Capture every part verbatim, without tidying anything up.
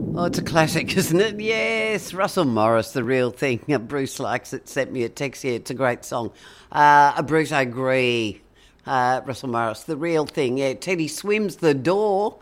Oh, it's a classic, isn't it? Yes, Russell Morris, The Real Thing. Bruce likes it, sent me a text here. It's a great song. Uh, Bruce, I agree. Uh, Russell Morris, The Real Thing. Yeah, Teddy Swims the door.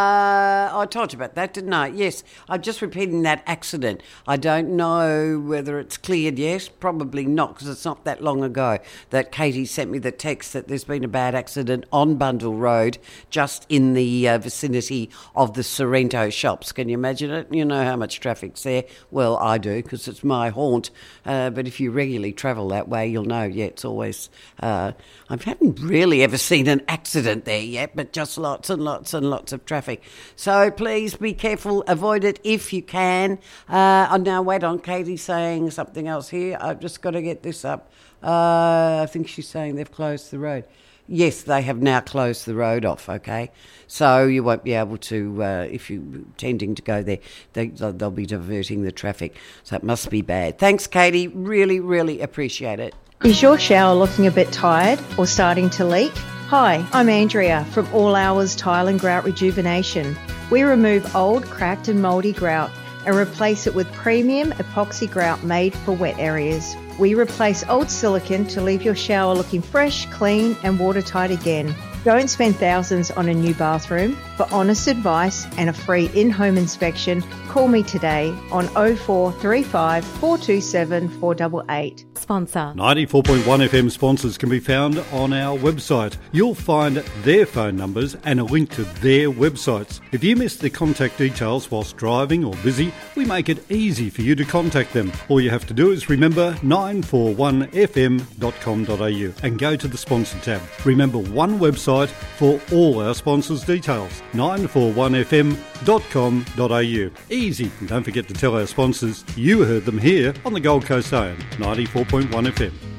Uh, I told you about that, didn't I? Yes, I'm just repeating that accident. I don't know whether it's cleared yet. Probably not, because it's not that long ago that Katie sent me the text that there's been a bad accident on Bundle Road, just in the uh, vicinity of the Sorrento shops. Can you imagine it? You know how much traffic's there. Well, I do, because it's my haunt. Uh, but if you regularly travel that way, you'll know, yeah, it's always... Uh, I haven't really ever seen an accident there yet, but just lots and lots and lots of traffic. So please be careful, avoid it if you can. Uh, oh, now wait on, Katie's saying something else here. I've just got to get this up. Uh, I think she's saying they've closed the road. Yes, they have now closed the road off, okay? So you won't be able to, uh, if you're intending to go there, they, they'll be diverting the traffic. So it must be bad. Thanks, Katie. Really, really appreciate it. Is your shower looking a bit tired or starting to leak? Hi, I'm Andrea from All Hours Tile and Grout Rejuvenation. We remove old, cracked and mouldy grout and replace it with premium epoxy grout made for wet areas. We replace old silicone to leave your shower looking fresh, clean and watertight again. Don't spend thousands on a new bathroom. For honest advice and a free in-home inspection, call me today on oh four three five, four two seven, four eight eight. Sponsor. ninety-four point one F M sponsors can be found on our website. You'll find their phone numbers and a link to their websites. If you miss the contact details whilst driving or busy, we make it easy for you to contact them. All you have to do is remember nine four one f m dot com dot a u and go to the sponsor tab. Remember one website for all our sponsors' details, nine four one f m dot com dot a u. Easy, and don't forget to tell our sponsors you heard them here on the Gold Coast Zone, ninety-four point one F M.